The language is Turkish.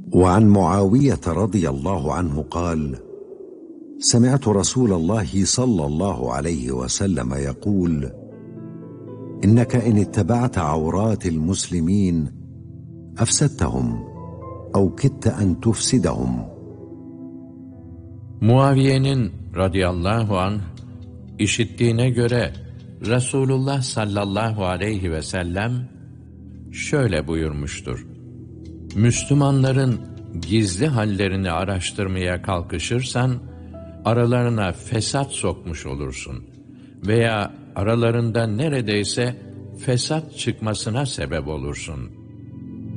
وعن معاوية رضي الله عنه قال: سمعت رسول الله صلى الله عليه وسلم يقول: إنك إن اتبعت عورات المسلمين أفسدتهم أو كدت أن تفسدهم. Muaviye'nin radıyallahu anh işittiğine göre Resulullah sallallahu aleyhi ve sellem şöyle buyurmuştur: Müslümanların gizli hallerini araştırmaya kalkışırsan, aralarına fesat sokmuş olursun veya aralarında neredeyse fesat çıkmasına sebep olursun.